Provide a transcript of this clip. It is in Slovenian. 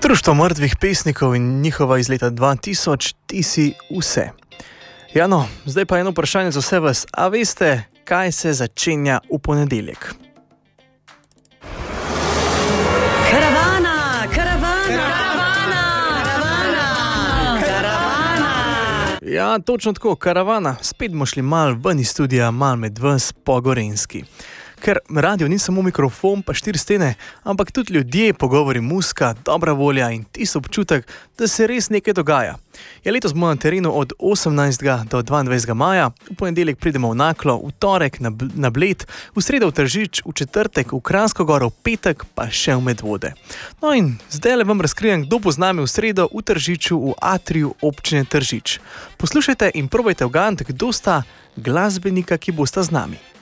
Društvo mrtvih pesnikov in njihova iz leta 2000, Ti si vse. Jano, zdaj pa eno vprašanje za vse vas. A veste, kaj se začenja v ponedeljek? Ja, točno tako, karavana. Spet bomo šli mal ven iz studija, mal med vas po Gorenjski. Ker radio ni samo mikrofon pa 4 stene, ampak tudi ljudje, pogovori, muzika, dobra volja in tisti občutek, da se res nekaj dogaja. Ja, letos bomo na terenu od 18. do 22. maja, v ponedeljek pridemo v Naklo, v torek na Bled, v sredo v Tržič, v četrtek v Kranjsko Goro, v petek pa še v Medvode. No in zdaj le vam razkrijem, kdo bo z nami v sredo v Tržiču v atriju občine Tržič. Poslušajte in probajte uganiti, kdo sta glasbenika, ki bosta z nami.